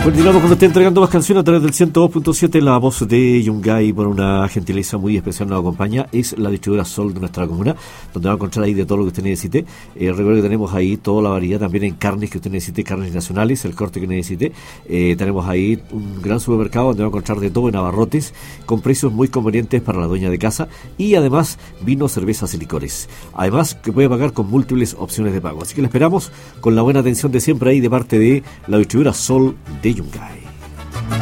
Continuamos con usted entregando más canciones a través del 102.7. La voz de Yungay, por una gentileza muy especial, nos acompaña. Es la distribuidora Sol de nuestra comuna, donde va a encontrar ahí de todo lo que usted necesite. Recuerde que tenemos ahí toda la variedad también en carnes que usted necesite, carnes nacionales, el corte que necesite. Tenemos ahí un gran supermercado donde va a encontrar de todo en abarrotes, con precios muy convenientes para la dueña de casa, y además vinos, cervezas y licores. Además que puede pagar con múltiples opciones de pago. Así que le esperamos con la buena atención de siempre ahí de parte de la distribuidora Sol de Yungay.